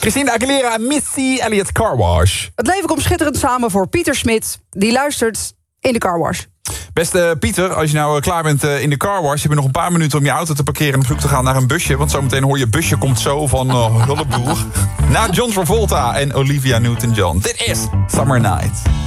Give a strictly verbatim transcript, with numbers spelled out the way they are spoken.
Christina Aguilera en Missy Elliott Car Wash. Het leven komt schitterend samen voor Pieter Smit. Die luistert in de Car Wash. Beste Pieter, als je nou klaar bent in de car wash... heb je nog een paar minuten om je auto te parkeren... en op zoek te gaan naar een busje. Want zometeen hoor je busje komt zo van uh, Hulleboer. Na John Travolta en Olivia Newton-John. Dit is Summer Night.